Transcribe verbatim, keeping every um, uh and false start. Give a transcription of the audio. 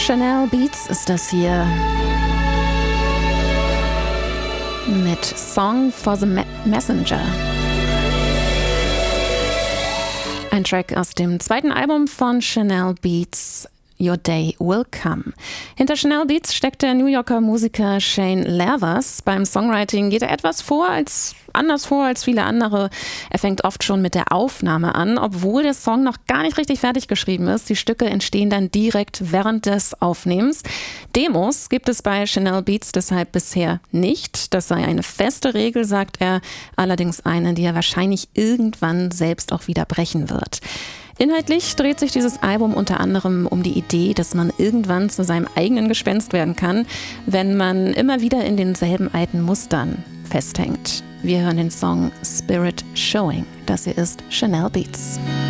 Chanel Beats ist das hier. Mit Song for the Me- Messenger. Ein Track aus dem zweiten Album von Chanel Beats, Your Day Will Come. Hinter Chanel Beats steckt der New Yorker Musiker Shane Lervers. Beim Songwriting geht er etwas vor als, anders vor als viele andere. Er fängt oft schon mit der Aufnahme an, obwohl der Song noch gar nicht richtig fertig geschrieben ist. Die Stücke entstehen dann direkt während des Aufnehmens. Demos gibt es bei Chanel Beats deshalb bisher nicht. Das sei eine feste Regel, sagt er, allerdings eine, die er wahrscheinlich irgendwann selbst auch wieder brechen wird. Inhaltlich dreht sich dieses Album unter anderem um die Idee, dass man irgendwann zu seinem eigenen Gespenst werden kann, wenn man immer wieder in denselben alten Mustern festhängt. Wir hören den Song Spirit Showing. Das hier ist Chanel Beats.